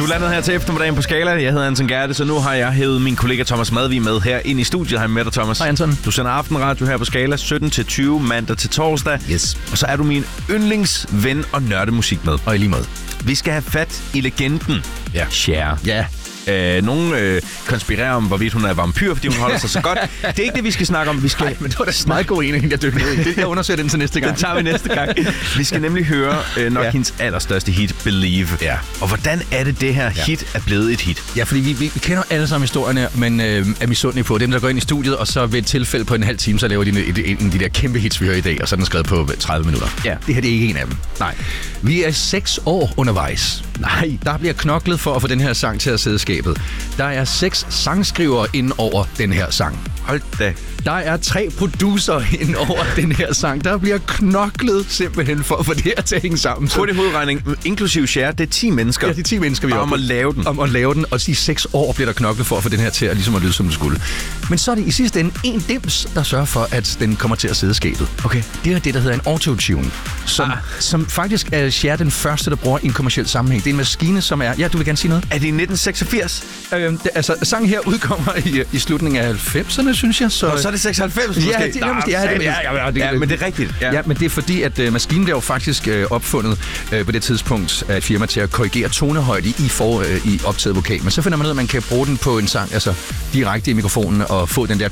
landet her til eftermiddagen på Skala. Jeg hedder Anton Gerte, så nu har jeg hævet min kollega Thomas Madvig med her ind i studiet. Hej med dig, Thomas. Hej, Anton. Du sender aftenradio her på Skala 17-20, mandag til torsdag. Yes. Og så er du min yndlingsven og nørdemusik med. Og i lige måde. Vi skal have fat i legenden. Ja. Cher. Ja. Nogle konspirerer om, hvorvidt hun er vampyr, fordi hun holder sig så godt. Det er ikke det, vi skal snakke om. Vi skal... Nej, men det var da meget god en, jeg dykker ned i. Jeg undersøger den til næste gang. Den tager vi næste gang. Vi skal nemlig høre nok hendes allerstørste hit, Believe. Ja. Og hvordan er det her hit er blevet et hit? Ja, fordi vi kender alle sammen historierne, men er misundelige på dem, der går ind i studiet, og så ved et tilfælde på en halv time, så laver de en af de der kæmpe hits, vi hører i dag, og så er den skrevet på 30 minutter. Ja. Det her det er ikke en af dem. Nej. Vi er 6 år undervejs. Nej, der bliver knoklet for at få den her sang til at sidde i skabet. Der er 6 sangskrivere ind over den her sang. Hold da. Der er 3 producer ind over den her sang. Der bliver knoklet simpelthen for at få det her til at hænge sammen. Hurtig hovedregning, inklusive Cher, det er 10 mennesker. Ja, det er 10 mennesker, vi om at lave den. Om at lave den, og de 6 år bliver der knoklet for at få den her til at, ligesom at lyde, som det skulle. Men så er det i sidste ende en dims, der sørger for, at den kommer til at sidde i skabet. Okay. Det er det, der hedder en autotune, som faktisk er Cher den første, der bruger i en kommerciel sammenhæng. Det er en maskine, som er... Ja, du vil gerne sige noget? Er det i 1986? Altså, sangen her udkommer i slutningen af 90'erne, synes jeg. Så er det 96 måske? Ja, men det er rigtigt. Ja, men det er fordi, at maskinen blev jo faktisk opfundet på det tidspunkt af et firma til at korrigere tonehøjde i optaget vokal. Men så finder man ud af, at man kan bruge den på en sang, altså direkte i mikrofonen og få den der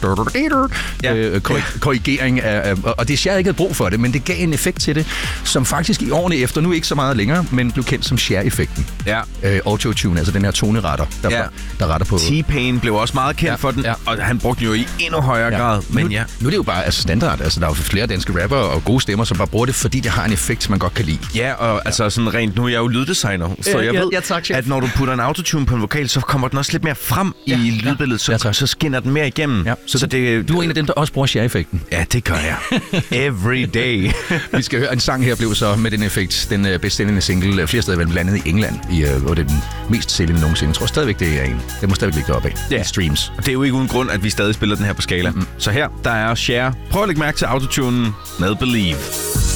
korrigering af... Og det er Cher ikke havde brug for det, men det gav en effekt til det, som faktisk i årene efter, nu ikke så meget længere, men blev kendt som Cher-effekten. Ja. Autotune, altså den her toneretter, der retter på... T-Pain blev også meget kendt for den, og han brugte den jo i endnu højere grad. Men nu er det jo bare standard. Altså, der er jo flere danske rapper og gode stemmer, som bare bruger det, fordi det har en effekt, man godt kan lide. Ja, og altså sådan rent, nu er jeg jo lyddesigner, så jeg ved, at når du putter en autotune på en vokal, så kommer den også lidt mere frem i lydbilledet, så skinner den mere igennem. Ja. Så det, du er en af dem, der også bruger Cher-effekten. Ja, det gør jeg. Every day. Vi skal høre, en sang her blev så med den effekt, den bedst sælgende single, flere steder vel blandet i England, hvor det er den mest sælgende nogensinde. Jeg tror stadigvæk, det er en. Det må stadigvæk ligge deroppe af. Streams. Og det er jo ikke uden grund, at vi stadig spiller den her på Skala. Så her, der er Cher. Prøv at lægge mærke til autotunen med Believe.